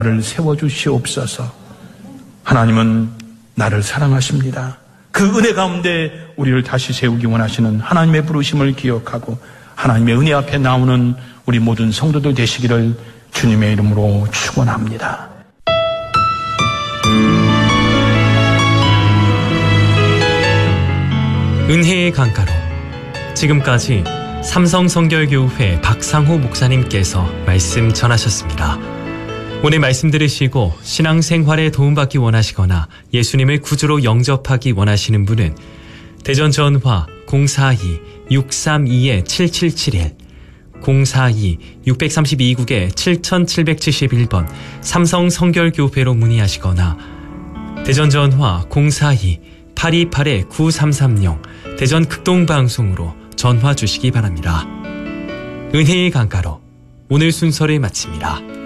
나를 세워주시옵소서. 하나님은 나를 사랑하십니다. 그 은혜 가운데 우리를 다시 세우기 원하시는 하나님의 부르심을 기억하고 하나님의 은혜 앞에 나오는 우리 모든 성도들 되시기를 주님의 이름으로 축원합니다. 은혜의 강가로 지금까지 삼성성결교회 박상호 목사님께서 말씀 전하셨습니다. 오늘 말씀 들으시고 신앙생활에 도움받기 원하시거나 예수님을 구주로 영접하기 원하시는 분은 대전 전화 042-632-7771 042-632국에 7771번 삼성성결교회로 문의하시거나 대전 전화 042-828-9330 대전 극동방송으로 전화 주시기 바랍니다. 은혜의 강가로 오늘 순서를 마칩니다.